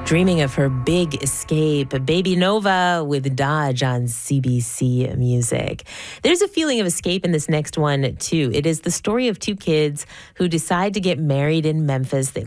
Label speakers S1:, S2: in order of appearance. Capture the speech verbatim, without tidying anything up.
S1: Dreaming of her big escape, Baby Nova with Dodge on C B C Music. There's a feeling of escape in this next one, too. It is the story of two kids who decide to get married in Memphis. They